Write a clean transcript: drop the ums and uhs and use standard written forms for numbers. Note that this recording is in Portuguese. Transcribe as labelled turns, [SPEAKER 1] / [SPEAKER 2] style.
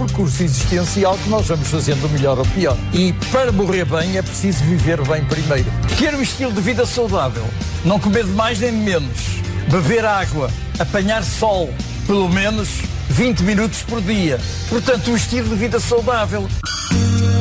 [SPEAKER 1] percurso existencial que nós vamos fazendo melhor ou pior. E para morrer bem é preciso viver bem primeiro. Ter um estilo de vida saudável, não comer de mais nem de menos, beber água, apanhar sol, pelo menos 20 minutos por dia. Portanto, um estilo de vida saudável.